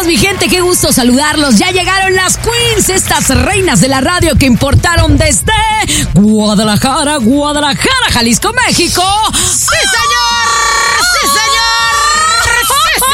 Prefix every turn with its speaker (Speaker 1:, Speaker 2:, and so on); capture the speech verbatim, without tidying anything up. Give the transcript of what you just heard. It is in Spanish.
Speaker 1: días, mi gente, qué gusto saludarlos. Ya llegaron las Queens, estas reinas de la radio que importaron desde Guadalajara, Guadalajara, Jalisco, México. ¡Sí, señor! ¡Sí, señor!